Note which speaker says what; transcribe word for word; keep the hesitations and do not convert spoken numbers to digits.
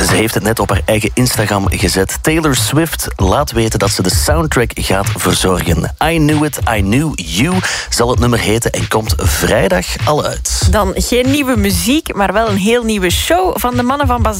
Speaker 1: Ze heeft het net op haar eigen Instagram gezet. Taylor Swift laat weten dat ze de soundtrack gaat verzorgen. I Knew It, I Knew You zal het nummer heten en komt vrijdag al uit.
Speaker 2: Dan geen nieuwe muziek, maar wel een heel nieuwe show van de mannen van Bazaar.